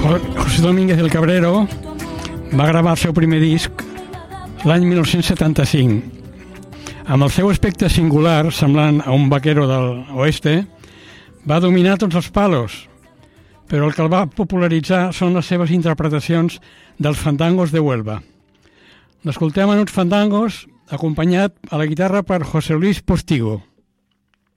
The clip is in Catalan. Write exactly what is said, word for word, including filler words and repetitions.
José Domínguez del Cabrero va gravar el seu primer disc l'any mil nou-cents setanta-cinc. Amb el seu aspecte singular, semblant a un vaquero del oeste, va dominar tots els palos, però el que el va popularitzar són les seves interpretacions dels fandangos de Huelva. L'escoltem en uns fandangos acompanyat a la guitarra per José Luis Postigo.